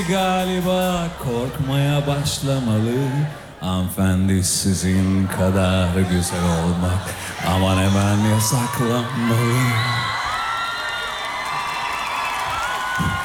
Galiba korkmaya başlamalı. Hanımefendi sizin kadar güzel olmak aman hemen yasaklanmalı.